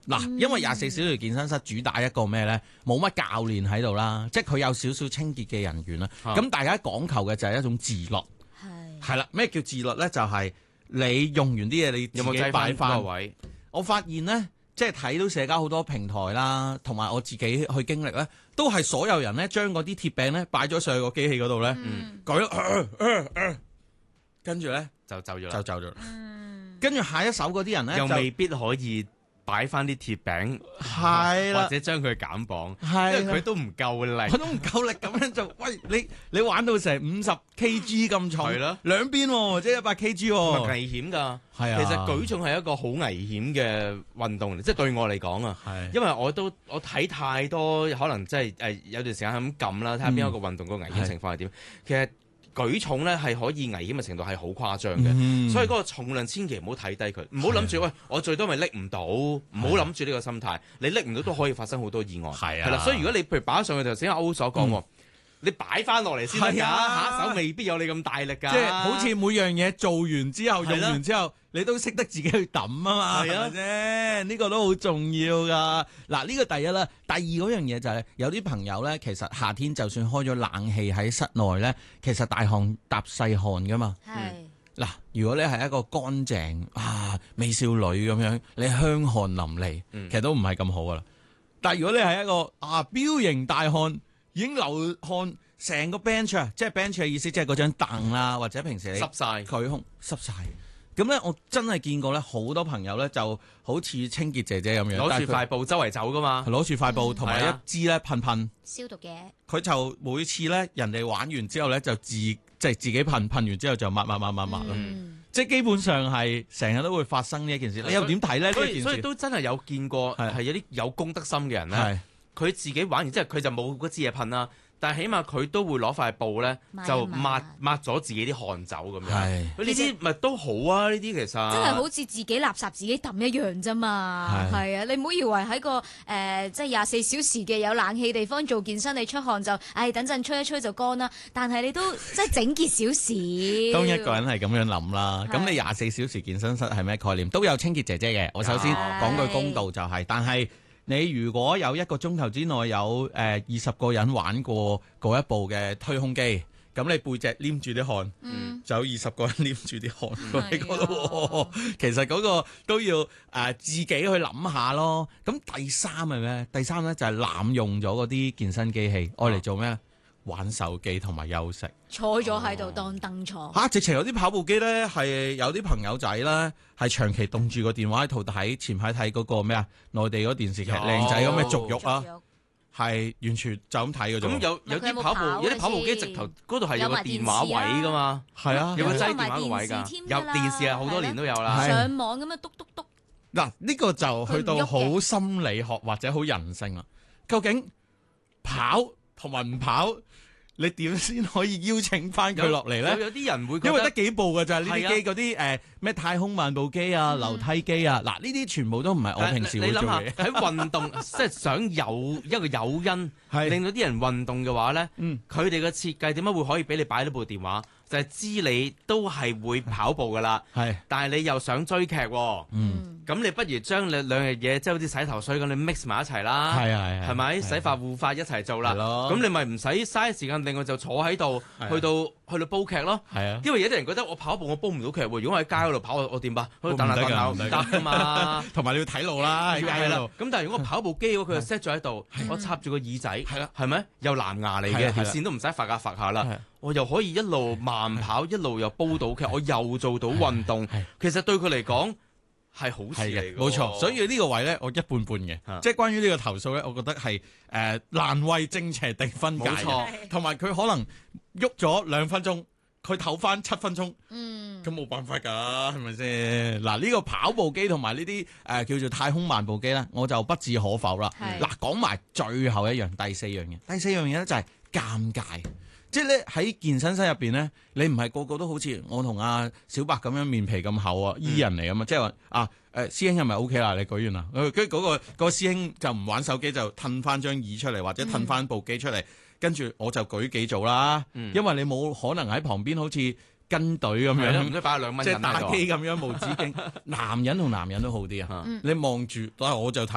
嗱，因為24小時健身室主打一個咩咧？冇乜教練喺度啦，即係佢有少少清潔嘅人員啦。咁大家講求嘅就係一種自律。係啦，咩叫自律咧？就係你用完啲嘢，你自己擺翻個位。我發現咧，即係睇到社交好多平台啦，同埋我自己去經歷咧，都係所有人咧將嗰啲鐵餅咧擺咗上去個機器嗰度咧，舉，跟住咧就走咗。跟住下一手嗰啲人咧， 又未必可以擺翻啲鐵餅， 係啦， 或者將佢減磅， 係因為佢都唔夠力， 咁樣就，喂，你玩到成50 kg 咁重， 係啦， 兩邊喎，即係100 kg 喎， 危險㗎。 係啊， 其實舉重係一個好危險嘅運動嚟，即係對我嚟講啊，因為我睇太多，可能即係有段時間係咁撳啦，睇下邊一個運動個危險情況係點。其實舉重咧係可以危險嘅程度係好誇張嘅，所以嗰個重量千祈唔好睇低佢，唔好諗住喂我最多咪拎唔到，唔好諗住呢個心態，你拎唔到都可以發生好多意外。係啦，所以如果你譬如擺上去，頭先阿歐所講，你擺翻落嚟先得㗎，下一手未必有你咁大力㗎。 即係好似每樣嘢做完之後，用完之後，你都識得自己去抌啊嘛，係咪先？呢個都好重要㗎。嗱，呢個第一啦，第二嗰樣嘢就係有啲朋友咧，其實夏天就算開咗冷氣喺室內咧，其實大汗搭細汗㗎嘛。嗱，如果你係一個乾淨美少女咁樣，你香汗淋漓，其實都唔係咁好㗎啦。但係如果你係一個彪形大漢，已經流汗成個 bench 啊，即係 bench 嘅意思，即係嗰張凳啦，或者平時你濕晒佢空濕晒。咁咧，我真係見過咧，好多朋友咧就好似清潔姐姐咁樣， 攞住塊布周圍走噶嘛， 攞住塊布同埋一支咧噴消毒嘅。佢就每次咧人哋玩完之後咧就自己噴完之後就抹咯。即係基本上係成日都會發生呢一件事。你又點睇咧？ 所以都真係有見過係有啲有公德心嘅人咧，佢自己玩完之後佢就冇嗰支嘢噴啦。但係起碼佢都會攞塊布咧，就抹咗自己啲汗走咁樣。呢啲咪都好啊！呢啲其實真係好似自己垃圾自己抌一樣啫嘛。係啊，你唔好以為喺個即係24小時嘅有冷氣地方做健身，你出汗就等陣吹一吹就乾啦。但係你都即係整潔小事。 當一個人係咁樣諗啦，咁你24小時健身室係咩概念？都有清潔姐姐嘅。我首先講句公道就係，但係你如果有1個鐘頭之內有20個人玩過嗰一部嘅推胸機，咁你背脊黏住啲汗，就有20個人黏住啲汗，你覺得其實嗰個都要自己去諗下咯。咁第三係咩？第三咧就係濫用咗嗰啲健身機器，愛嚟做咩？玩手機同埋休息， 坐咗喺度當凳坐。 直情有啲跑步機咧，係有啲朋友仔咧，係長期凍住個電話喺度睇。前排睇嗰個咩內地嗰電視劇，靚仔咁嘅足浴啊，係完全就咁睇嘅啫。咁有啲跑步機直頭嗰度係有個電話位噶嘛，係啊，有個擠電話個位㗎，有電視好多年都有啦。 上網咁樣篤篤篤。 嗱，呢個就去到好心理學或者好人性啦。究竟跑同埋唔跑，你點先可以邀請翻佢落嚟咧？ 有啲人會覺得因為得幾部㗎咋呢啲機，嗰啲咩太空漫步機啊、樓梯機啊，嗱呢啲全部都唔係我平時會做嘅。 喺運動即係想有一個誘因，令到啲人運動嘅話咧，佢哋嘅設計點解會可以俾你擺呢部電話？就係知你都係會跑步噶啦，但係你又想追劇，咁你不如將你兩樣嘢，即係好似洗頭水咁，你 mix 埋一齊啦，係咪？洗髮護髮一齊做啦，咁你咪唔使嘥時間，另外就坐喺度去到煲劇咯。因為有啲人覺得我跑步我煲唔到劇喎，如果我喺街嗰度跑我點辦？去等下唔得噶嘛， 同埋你要睇路啦喺街度。 咁但係如果我跑步機佢就 set 咗喺度，我插住個耳仔，係咪？有藍牙嚟嘅，條線都唔使發下啦。我又可以一路慢跑，一路又煲到劇，我又做到運動，其實對佢嚟講係好事嚟嘅。 冇錯，所以呢個位咧，我一半半嘅，即係關於呢個投訴咧，我覺得係難為正邪定分界。冇錯，同埋佢可能喐咗2分鐘，佢唞翻7分鐘，咁冇辦法㗎，係咪先？嗱，呢個跑步機同埋呢啲叫做太空漫步機咧，我就不置可否啦。嗱，講埋最後一樣，第四樣嘢咧就係尷尬。即係咧喺健身室入邊咧，你唔係個個都好似我同阿小白咁樣面皮咁厚啊，E 人嚟㗎嘛，即係話師兄係咪 OK 啦？你舉完啦，跟住嗰個師兄就唔玩手機，就褪翻張椅出嚟，或者褪翻部機出嚟，跟住我就舉幾組啦。因為你冇可能喺旁邊好似跟隊咁樣， 唔使擺2蚊， 即係打機咁樣無止境。男人同男人都好啲啊，你望住，我就睇。